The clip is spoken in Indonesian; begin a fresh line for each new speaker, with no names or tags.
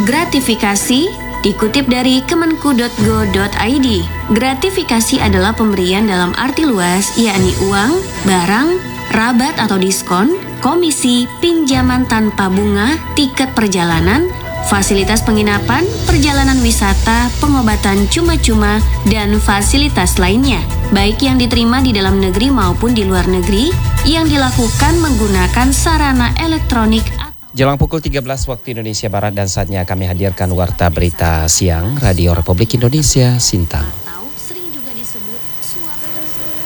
Gratifikasi dikutip dari kemenku.go.id. Gratifikasi adalah pemberian dalam arti luas, yakni uang, barang, rabat atau diskon, komisi, pinjaman tanpa bunga, tiket perjalanan, fasilitas penginapan, perjalanan wisata, pengobatan cuma-cuma, dan fasilitas lainnya, baik yang diterima di dalam negeri maupun di luar negeri, yang dilakukan menggunakan sarana elektronik.
Jelang pukul 13 waktu Indonesia Barat dan saatnya kami hadirkan Warta Berita Siang Radio Republik Indonesia Sintang.